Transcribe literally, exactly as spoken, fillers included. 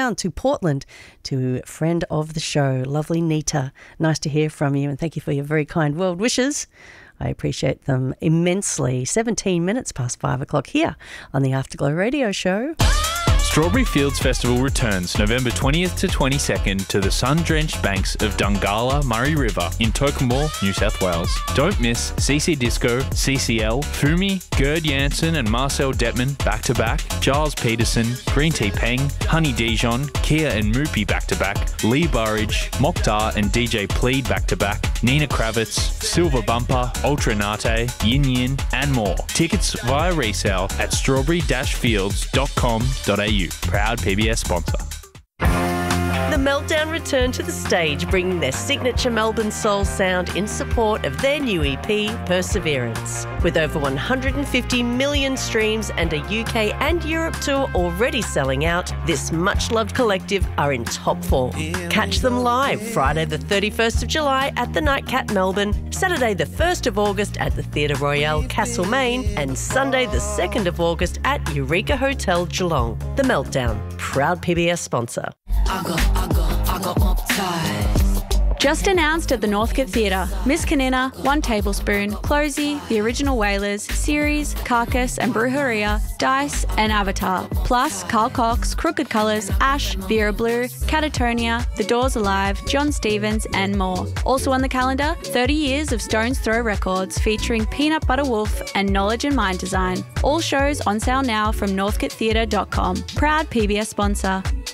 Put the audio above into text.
down to Portland to friend of the show, lovely Nita. Nice to hear from you, and thank you for your very kind world wishes. I appreciate them immensely. seventeen minutes past five o'clock here on the Afterglow Radio Show. Strawberry Fields Festival returns November twentieth to twenty-second to the sun-drenched banks of Dungala Murray River in Tokemore, New South Wales. Don't miss C C Disco, C C L, Fumi, Gerd Jansen and Marcel Detman back-to-back, Giles Peterson, Green Tea Peng, Honey Dijon, Kia and Moopy back-to-back, Lee Burridge, Mokhtar and D J Plead back-to-back, Nina Kravitz, Silver Bumper, Ultra Nate, Yin Yin and more. Tickets via resale at strawberry dash fields dot com dot a u. Proud P B S sponsor. The Meltdown return to the stage, bringing their signature Melbourne soul sound in support of their new E P, Perseverance. With over one hundred fifty million streams and a U K and Europe tour already selling out, this much-loved collective are in top form. Catch them live Friday the thirty-first of July at the Nightcat Melbourne, Saturday the first of August at the Theatre Royale Castlemaine, and Sunday the second of August at Eureka Hotel Geelong. The Meltdown, proud P B S sponsor. I go, I go, I go uptight. Just announced at the Northcote Theatre, Miss Canina, One Tablespoon, Closey, The Original Whalers, Series, Carcass and Brujeria, Dice and Avatar. Plus Carl Cox, Crooked Colours, Ash, Vera Blue, Catatonia, The Doors Alive, John Stevens and more. Also on the calendar, thirty years of Stone's Throw Records featuring Peanut Butter Wolf and Knowledge and Mind Design. All shows on sale now from northcote theatre dot com. Proud P B S sponsor.